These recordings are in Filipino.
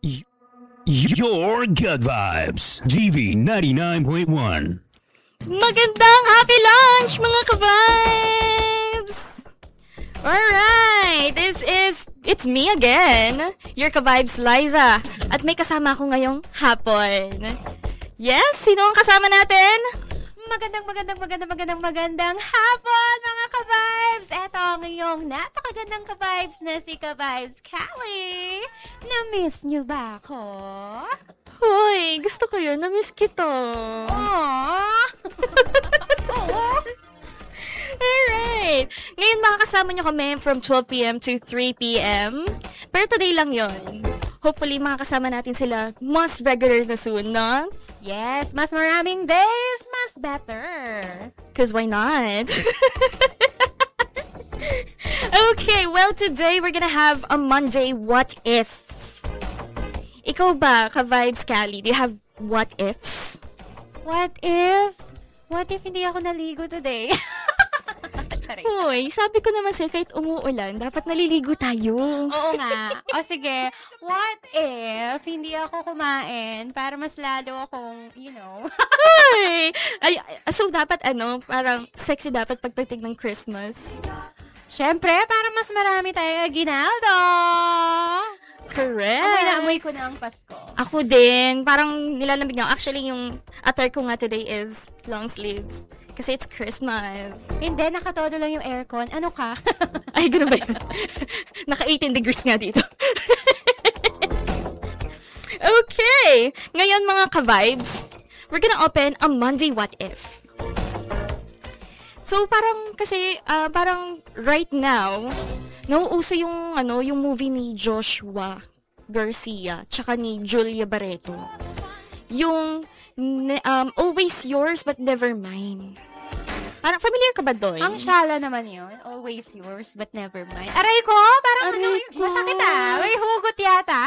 Your Good Vibes, GV 99.1. Magandang happy lunch, mga ka-vibes! Alright, it's me again, your ka-vibes Liza. At may kasama ako ngayong hapon. Yes, sino ang kasama natin? Magandang hapon, mga ka-vibes! Eto ang iyong napakagandang ka-vibes na si ka-vibes Callie. Na-miss niyo ba ako? Hoy, gusto ko yun. Na-miss kita. Aww! Oo. Alright. Ngayon makakasama niyo kami from 12 p.m. to 3 p.m. Pero today lang yon. Hopefully makakasama natin sila mas regular na soon, no? Yes, mas maraming days, mas better. Cause why not? Okay, well today we're gonna have a Monday What If. Ikaw ba, ka-vibes Callie, do you have what ifs? What if hindi ako naligo today? Hoy, sabi ko naman sa'yo, kahit umuulan, dapat naliligo tayo. Oo nga. O sige, what if hindi ako kumain para mas lalo akong, Ay, so dapat parang sexy dapat pagdating ng Christmas. Syempre, para mas marami tayong aginaldo. Correct. Amoy ko na ang Pasko. Ako din. Parang nilalamig na. Actually, yung attire ko nga today is long sleeves. Kasi it's Christmas. Hindi, nakatodo lang yung aircon. Ano ka? Ay, gano'n ba yun? Naka 18 degrees nga dito. Okay. Ngayon, mga ka-vibes, we're gonna open a Monday What If. So, parang right now, nauuso yung movie ni Joshua Garcia tsaka ni Julia Barreto. Yung Always Yours But Never Mine. Parang familiar ka ba doon? Ang syala naman yun. Always Yours But Never Mine. Aray ko! Parang masakit May hugot yata.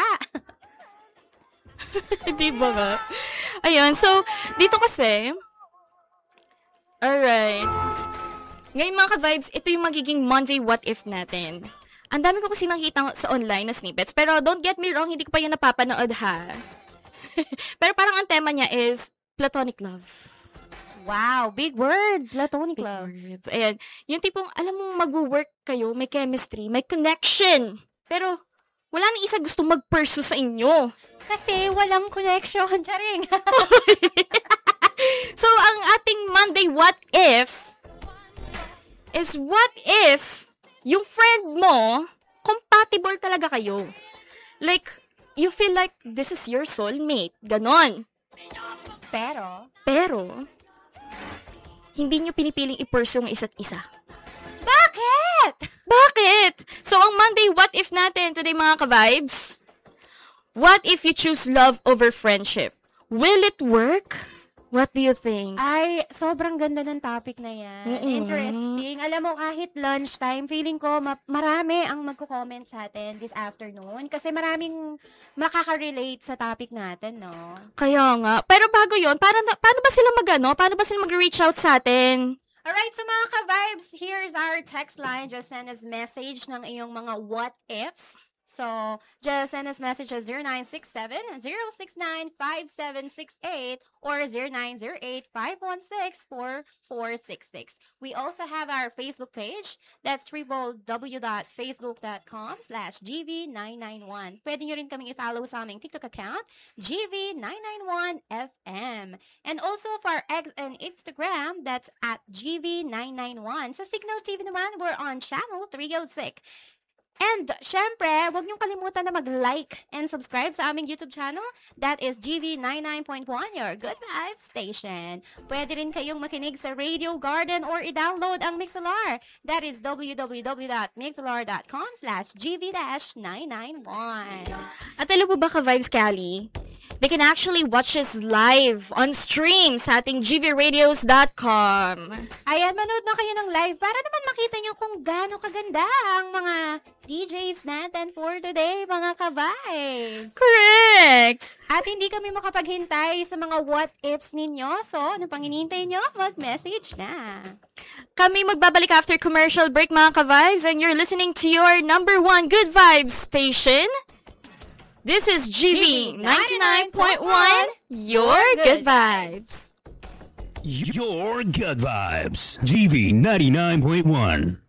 Di ba ba? Ayun, so, dito kasi, alright. Ngayon mga ka-vibes, ito yung magiging Monday What If natin. Ang dami ko kasi nakita sa online na snippets, pero don't get me wrong, hindi ko pa yan napapanood ha. Pero parang ang tema niya is platonic love. Wow, big word. Platonic love. Words. Ayan. Yung tipong, alam mo, mag-work kayo, may chemistry, may connection. Pero, wala nang isa gusto mag-pursue sa inyo. Kasi walang connection. Charing. So, ang ating Monday What If is what if yung friend mo, compatible talaga kayo. Like, you feel like this is your soulmate. Ganon. Pero, hindi nyo pinipiling i-pursue ang isa't isa. Bakit? So, ang Monday What If natin today, mga ka-vibes, what if you choose love over friendship? Will it work? What do you think? Ay, sobrang ganda ng topic na yan. Mm-mm. Interesting. Alam mo, kahit lunchtime, feeling ko marami ang magko-comment sa atin this afternoon kasi maraming makaka-relate sa topic natin, no? Kaya nga. Pero bago yon, paano ba sila Paano ba sila mag-reach out sa atin? Alright, so mga ka-vibes, here's our text line. Just send us message ng iyong mga what ifs. So, just send us message at 0967-069-5768 or 0908-516-4466. We also have our Facebook page. That's www.facebook.com/gv991. Pwede nyo rin kaming i-follow sa aming TikTok account, GV991FM. And also for X and Instagram, that's at GV991. Sa Signal TV naman, we're on channel 306. And, syempre, huwag niyong kalimutan na mag-like and subscribe sa aming YouTube channel. That is GV99.1, your Good Vibes Station. Pwede rin kayong makinig sa Radio Garden or i-download ang Mixlr. That is www.mixlr.com/GV-991. At alam mo ba ka-vibes, Callie? They can actually watch us live on stream sa ating gvradios.com. Ayan, manood na kayo ng live para naman makita nyo kung gaano kaganda ang mga DJs natin for today, mga ka-vibes. Correct! At hindi kami makapaghintay sa mga what-ifs ninyo. So, ano pang hinihintay nyo? Mag-message na. Kami magbabalik after commercial break, mga ka-vibes, and you're listening to your number one Good Vibes station, This is GV 99.1, your good vibes. Your good vibes. GV 99.1.